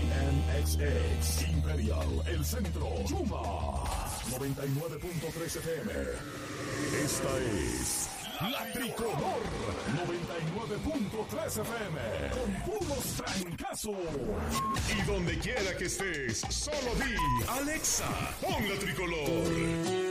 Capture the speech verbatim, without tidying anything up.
N X X, Imperial, El Centro, Chuma, noventa y nueve punto tres F M. Esta es La Tricolor, noventa y nueve punto tres F M, con puros trancazos. Y donde quiera que estés, solo di, Alexa, pon La Tricolor.